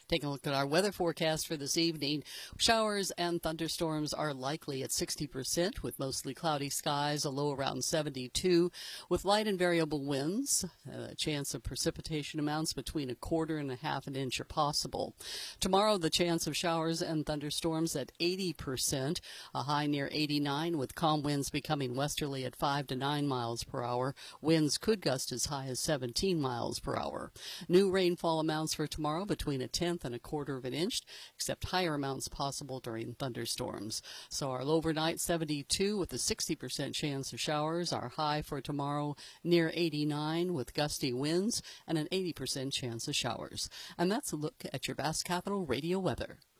Taking a look at our weather forecast for this evening. Showers and thunderstorms are likely at 60% with mostly cloudy skies, a low around 72 with light and variable winds. A chance of precipitation amounts between a quarter and a half an inch are possible. Tomorrow, the chance of showers and thunderstorms at 80%, a high near 89 with calm winds becoming westerly at 5 to 9 miles per hour. Winds could gust as high as 17 miles per hour. New rainfall amounts for tomorrow between a tenth and a quarter of an inch, except higher amounts possible during thunderstorms. So our low overnight 72 with a 60% chance of showers. Our high for tomorrow near 89 with gusty winds and an 80% chance of showers. And that's a look at your Bass Capital radio weather.